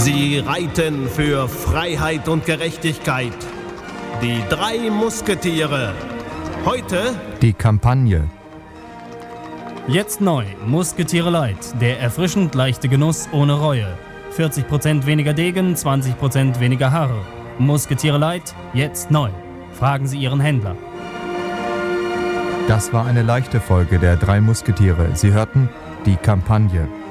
Sie reiten für Freiheit und Gerechtigkeit. Die 3 Musketiere. Heute die Kampagne. Jetzt neu, Musketiere Light, der erfrischend leichte Genuss ohne Reue. 40% weniger Degen, 20% weniger Haare. Musketiere Light, jetzt neu. Fragen Sie Ihren Händler. Das war eine leichte Folge der 3 Musketiere. Sie hörten die Kampagne.